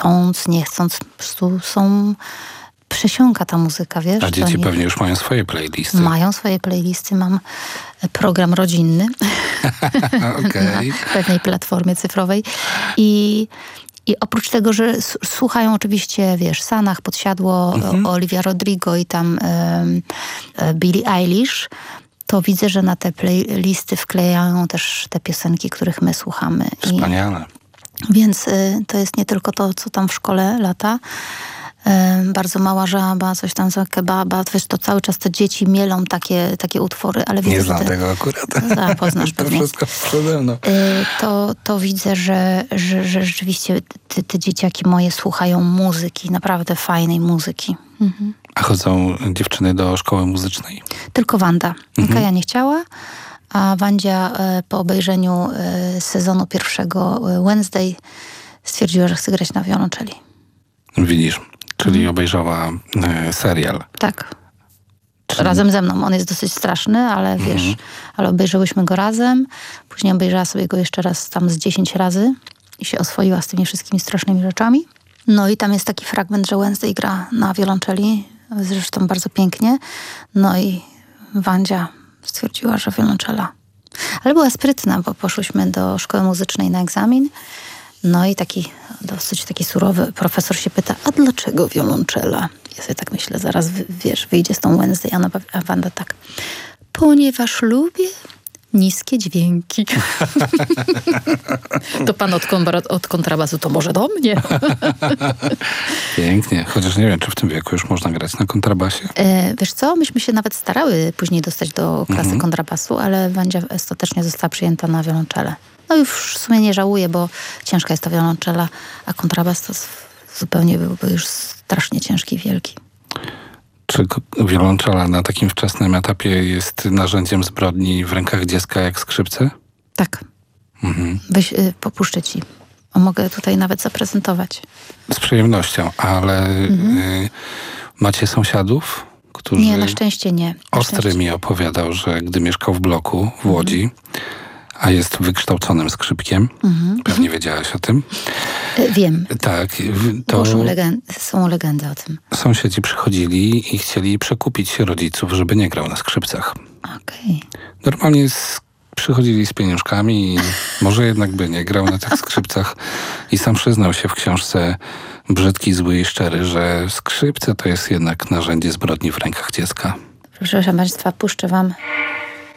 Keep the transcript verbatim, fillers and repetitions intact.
chcąc, nie chcąc, po prostu są... przesiąka ta muzyka, wiesz? A dzieci oni pewnie już mają swoje playlisty. Mają swoje playlisty. Mam program rodzinny okay. na pewnej platformie cyfrowej. I, i oprócz tego, że s- słuchają oczywiście, wiesz, Sanach, Podsiadło, mhm. Olivia Rodrigo i tam um, Billie Eilish, to widzę, że na te playlisty wklejają też te piosenki, których my słuchamy. Wspaniale. I, więc y, to jest nie tylko to, co tam w szkole lata. Bardzo mała żaba, coś tam za kebaba. Wiesz, to cały czas te dzieci mielą takie, takie utwory, ale widzę, nie znam że te, tego akurat. A, poznasz to pewnie. wszystko przede mną. To, to widzę, że, że, że rzeczywiście te, te dzieciaki moje słuchają muzyki, naprawdę fajnej muzyki. Mhm. A chodzą dziewczyny do szkoły muzycznej? Tylko Wanda. Mhm. Kaja nie chciała, a Wandzia po obejrzeniu sezonu pierwszego Wednesday stwierdziła, że chce grać na wiolonczeli. Widzisz. Czyli mhm. obejrzała e, serial. Tak. Czyli... Razem ze mną. On jest dosyć straszny, ale mhm. wiesz, ale obejrzałyśmy go razem. Później obejrzała sobie go jeszcze raz tam z dziesięć razy i się oswoiła z tymi wszystkimi strasznymi rzeczami. No i tam jest taki fragment, że Wednesday gra na wiolonczeli, zresztą bardzo pięknie. No i Wandzia stwierdziła, że wiolonczela. Ale była sprytna, bo poszłyśmy do szkoły muzycznej na egzamin. No i taki dosyć taki surowy profesor się pyta, a dlaczego wiolonczela? Ja sobie tak myślę, zaraz wiesz, wyjdzie z tą Wednesday, a Wanda tak, ponieważ lubię niskie dźwięki. To pan od, od kontrabasu, to może do mnie. Pięknie, chociaż nie wiem, czy w tym wieku już można grać na kontrabasie. E, wiesz co, myśmy się nawet starały później dostać do klasy mhm. kontrabasu, ale Wandzia ostatecznie została przyjęta na wiolonczelę. No już w sumie nie żałuję, bo ciężka jest ta wiolonczela, a kontrabas to zupełnie byłby już strasznie ciężki i wielki. Czy wiolonczela na takim wczesnym etapie jest narzędziem zbrodni w rękach dziecka jak skrzypce? Tak. Mhm. Weź, y, popuszczę ci. O, mogę tutaj nawet zaprezentować. Z przyjemnością, ale mhm. y, macie sąsiadów, którzy... Nie, na szczęście nie. Na Ostry szczęście. mi opowiadał, że gdy mieszkał w bloku w Łodzi, mhm. a jest wykształconym skrzypkiem, mhm. pewnie wiedziałaś o tym. Y, wiem. Tak. To są, legend- są legendy o tym. Sąsiedzi przychodzili i chcieli przekupić rodziców, żeby nie grał na skrzypcach. Okej. Okay. Normalnie z, przychodzili z pieniążkami i może jednak by nie grał na tych skrzypcach. I sam przyznał się w książce Brzydki, zły i szczery, że skrzypce to jest jednak narzędzie zbrodni w rękach dziecka. Proszę Państwa, puszczę wam